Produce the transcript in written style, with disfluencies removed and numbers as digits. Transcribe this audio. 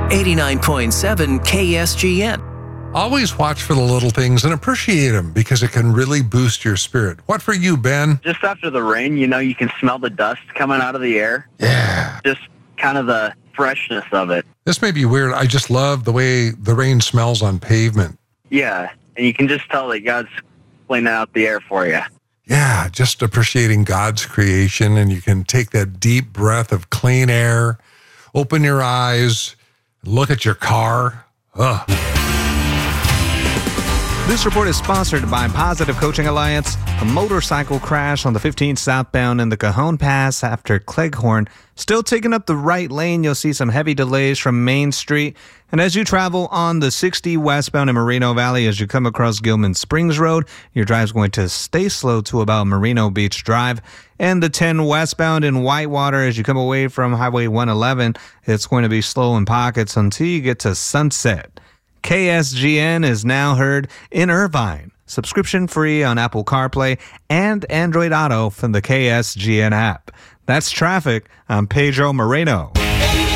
89.7 KSGN. Always watch for the little things and appreciate them because it can really boost your spirit. What for you, Ben? Just after the rain, you can smell the dust coming out of the air. Yeah. Just kind of the freshness of it. This may be weird. I just love the way the rain smells on pavement. Yeah, and you can just tell that God's cleaning out the air for you. Yeah, just appreciating God's creation, and you can take that deep breath of clean air, open your eyes, look at your car. Ugh. This report is sponsored by Positive Coaching Alliance. A motorcycle crash on the 15 southbound in the Cajon Pass after Cleghorn. Still taking up the right lane. You'll see some heavy delays from Main Street. And as you travel on the 60 westbound in Moreno Valley, as you come across Gilman Springs Road, your drive's going to stay slow to about Merino Beach Drive. And the 10 westbound in Whitewater, as you come away from Highway 111, it's going to be slow in pockets until you get to Sunset. KSGN is now heard in Irvine. Subscription free on Apple CarPlay and Android Auto from the KSGN app. That's traffic. I'm Pedro Moreno.